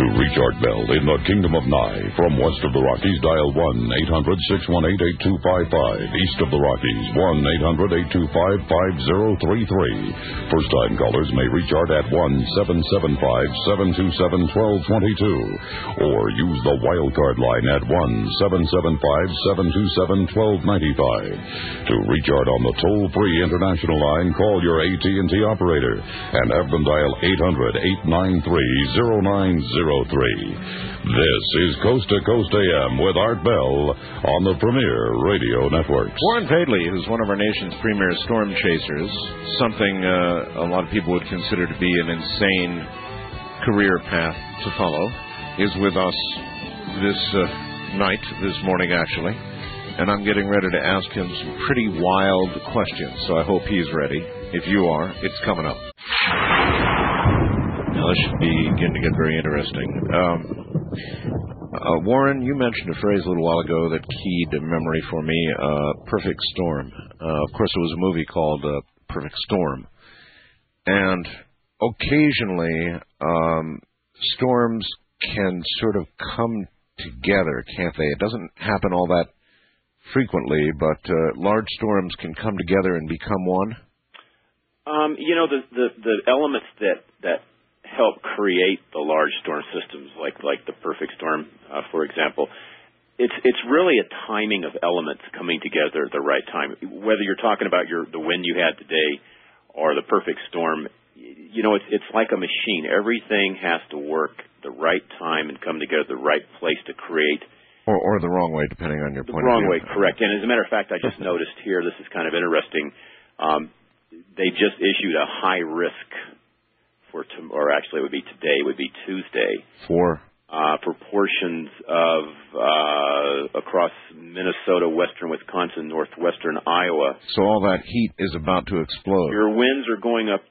To reach Art Bell in the Kingdom of Nye, from west of the Rockies, dial 1-800-618-8255. East of the Rockies, 1-800-825-5033. First-time callers may reach Art at 1-775-727-1222. Or use the wildcard line at 1-775-727-1295. To reach Art on the toll-free international line, call your AT&T operator and have them dial 800-893-0903. This is Coast to Coast AM with Art Bell on the Premier Radio Networks. Warren Vadely, who's one of our nation's premier storm chasers, something a lot of people would consider to be an insane career path to follow, is with us this morning actually, and I'm getting ready to ask him some pretty wild questions, so I hope he's ready. If you are, it's coming up. Now, this should begin to get very interesting. Warren, you mentioned a phrase a little while ago that keyed memory for me, perfect storm. Of course, there was a movie called Perfect Storm. And occasionally, storms can sort of come together, can't they? It doesn't happen all that frequently, but large storms can come together and become one. The elements that help create the large storm systems, like the perfect storm, for example, it's really a timing of elements coming together at the right time. Whether you're talking about the wind you had today or the perfect storm, it's like a machine. Everything has to work the right time and come together the right place to create. Or the wrong way, depending on your point of view. The wrong way, correct. And as a matter of fact, I just noticed here, this is kind of interesting, they just issued a high risk or actually it would be today, it would be Tuesday. For portions of across Minnesota, western Wisconsin, northwestern Iowa. So all that heat is about to explode. Your winds are going up